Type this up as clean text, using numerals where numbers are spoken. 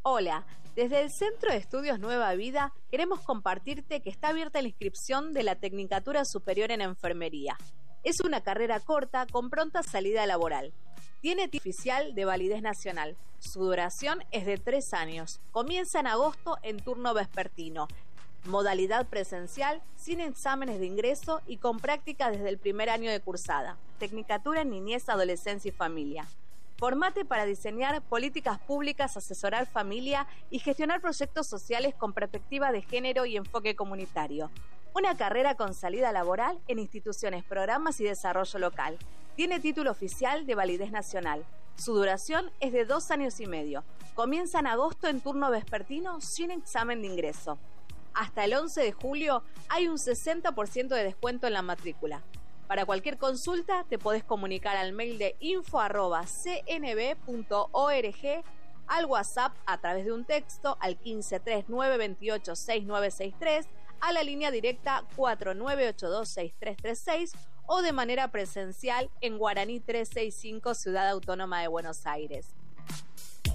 Hola, desde el Centro de Estudios Nueva Vida queremos compartirte que está abierta la inscripción de la Tecnicatura Superior en Enfermería. Es una carrera corta con pronta salida laboral. Tiene título oficial de validez nacional. Su duración es de 3 años. Comienza en agosto en turno vespertino. Modalidad presencial, sin exámenes de ingreso y con práctica desde el primer año de cursada. Tecnicatura en Niñez, Adolescencia y Familia. Formate para diseñar políticas públicas, asesorar familia y gestionar proyectos sociales con perspectiva de género y enfoque comunitario. Una carrera con salida laboral en instituciones, programas y desarrollo local. Tiene título oficial de validez nacional. Su duración es de 2 años y medio. Comienza en agosto en turno vespertino sin examen de ingreso. Hasta el 11 de julio hay un 60% de descuento en la matrícula. Para cualquier consulta te podés comunicar al mail de info@cnb.org, al WhatsApp a través de un texto al 1539286963, a la línea directa 49826336 o de manera presencial en Guaraní 365, Ciudad Autónoma de Buenos Aires.